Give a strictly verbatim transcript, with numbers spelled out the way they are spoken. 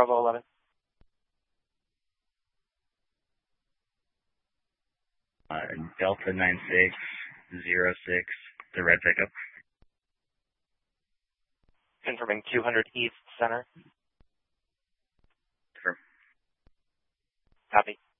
Bravo eleven. Uh, Delta nine six zero six, the red pickup. Confirming two hundred East Center. Confirm. Copy.